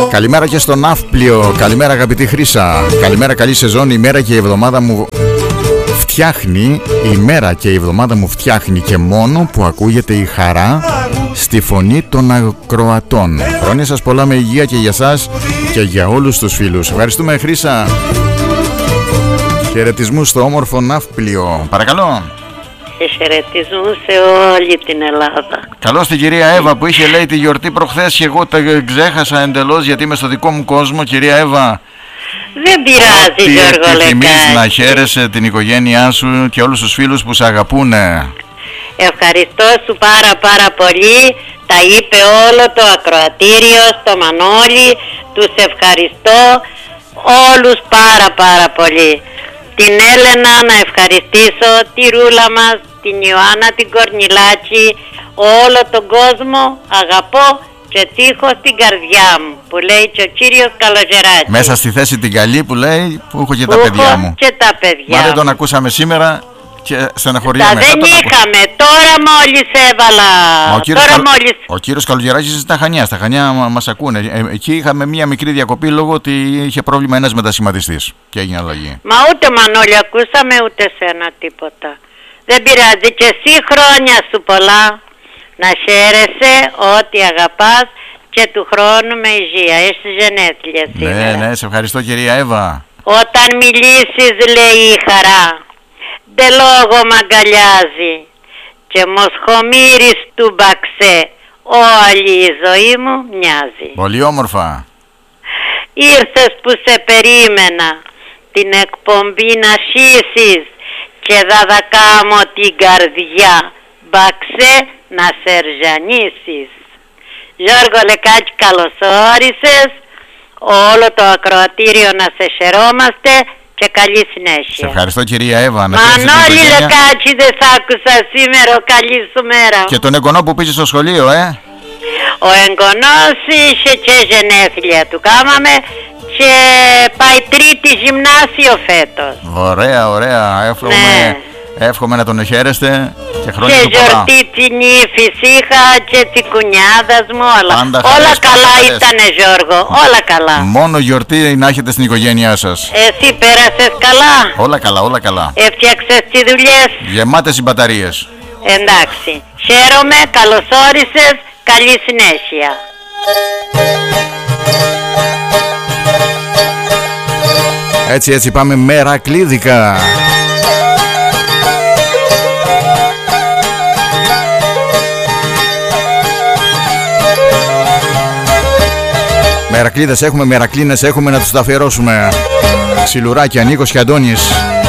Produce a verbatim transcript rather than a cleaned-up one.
Καλημέρα και στον Ναύπλιο. Καλημέρα αγαπητή Χρύσα. Καλημέρα, καλή σεζόν. Η μέρα και η εβδομάδα μου φτιάχνει. Η μέρα και η εβδομάδα μου φτιάχνει και μόνο που ακούγεται η χαρά στη φωνή των ακροατών. Χρόνια σας πολλά με υγεία και για σας και για όλους τους φίλους. Ευχαριστούμε Χρύσα. Χαιρετισμούς στο όμορφο Ναύπλιο. Παρακαλώ. Και χαιρετισμούς σε όλη την Ελλάδα. Καλώς την κυρία Εύα που είχε λέει τη γιορτή προχθές και εγώ τα ξέχασα εντελώς γιατί είμαι στο δικό μου κόσμο. Κυρία Εύα, δεν πειράζει Γιώργο Λεκάκη. Επιθυμείς να χαίρεσαι την οικογένειά σου και όλους τους φίλους που σε αγαπούνε. Ευχαριστώ σου πάρα πάρα πολύ. Τα είπε όλο το ακροατήριο στο Μανώλη. Τους ευχαριστώ όλους πάρα πάρα πολύ. Την Έλενα να ευχαριστήσω, τη Ρούλα μας, την Ιωάννα την Κορνιλάκη, όλο τον κόσμο αγαπώ και τύχω στην καρδιά μου, που λέει και ο κύριος Καλογεράκης. Μέσα στη θέση την καλή που λέει που έχω και που τα παιδιά έχω μου. Και τα παιδιά. Μα δεν τον ακούσαμε σήμερα και στεναχωριέμαι. Τα δεν είχαμε, τώρα μόλις έβαλα. Ο κύριος, τώρα Καλ... μόλις... ο κύριος Καλογεράκης στα Χανιά, στα Χανιά μας ακούνε. Ε, εκεί είχαμε μία μικρή διακοπή λόγω ότι είχε πρόβλημα ένας μετασχηματιστής και έγινε αλλαγή. Μα ούτε Μανώλη ακούσαμε ούτε σένα τίποτα. Δεν πειράζει, και εσύ χρόνια σου πολλά. Να χαίρεσαι ό,τι αγαπάς και του χρόνου με υγεία. Έχεις γενέθλια σήμερα. Ναι, ναι, σε ευχαριστώ κυρία Εύα. Όταν μιλήσεις λέει η χαρά, ντε λόγο μ' αγκαλιάζει και μοσχομύρης του μπαξέ, όλη η ζωή μου μοιάζει. Πολύ όμορφα. Ήρθες που σε περίμενα την εκπομπή να σχίσεις και δαδακάμω την καρδιά, μπαξέ να σε ρζανίσεις. Γιώργο Λεκάκη, καλώς όρισες, όλο το ακροατήριο να σε χαιρόμαστε και καλή συνέχεια. Σε ευχαριστώ κυρία Εύα. Μανώλη Λεκάκη, δεν σ' άκουσα σήμερα, καλή σου μέρα. Και τον εγγονό που πήγε στο σχολείο, ε. Ο εγγονός είχε και γενέθλια του κάμαμε και πάει τρίτη γυμνάσιο φέτος. Ωραία, ωραία, εύχομαι, ναι. εύχομαι να τον χαίρεστε και χρόνια και του πολλά. γιορτή την ύφης είχα και την κουνιάδας μου, όλα. Πάντα όλα χαρές, καλά χαρές. ήτανε Γιώργο, όλα καλά. Μόνο γιορτή να έχετε στην οικογένειά σας. Εσύ πέρασες καλά? Όλα καλά, όλα καλά. Έφτιαξες τις δουλειές? Γεμάτες οι μπαταρίες. Εντάξει, χαίρομαι, καλώς όρισες, καλή συνέχεια. Έτσι έτσι πάμε μερακλίδικα. Μερακλίδες έχουμε, μερακλίνες έχουμε, να τους τα αφιερώσουμε. Ξυλουράκια, Νίκος και Αντώνης.